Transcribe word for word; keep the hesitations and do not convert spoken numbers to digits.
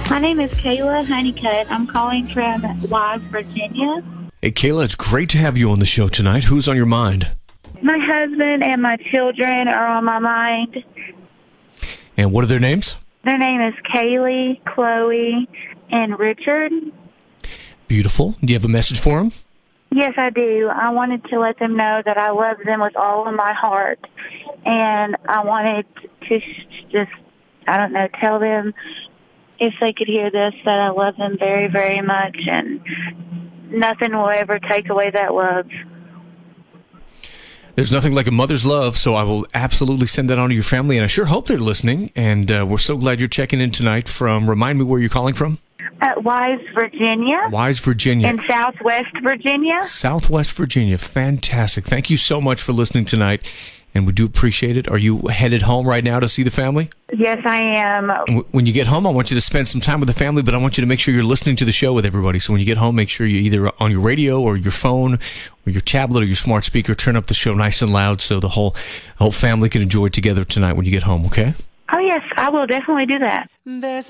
My name is Kayla Honeycutt. I'm calling from Wise, Virginia. Hey, Kayla, it's great to have you on the show tonight. Who's on your mind? My husband and my children are on my mind. And what are their names? Their name is Kaylee, Chloe, and Richard. Beautiful. Do you have a message for them? Yes, I do. I wanted to let them know that I love them with all of my heart. And I wanted to just, I don't know, tell them if they could hear this that I love them very, very much. And nothing will ever take away that love. There's nothing like a mother's love, so I will absolutely send that on to your family. And I sure hope they're listening. And uh, we're so glad you're checking in tonight from, remind me where you're calling from? At Wise, Virginia. Wise, Virginia. In Southwest Virginia. Southwest Virginia. Fantastic. Thank you so much for listening tonight, and we do appreciate it. Are you headed home right now to see the family? Yes, I am. When you get home, I want you to spend some time with the family, but I want you to make sure you're listening to the show with everybody. So when you get home, make sure you're either on your radio or your phone or your tablet or your smart speaker. Turn up the show nice and loud so the whole, the whole family can enjoy it together tonight when you get home, okay? Oh, yes, I will definitely do that. There's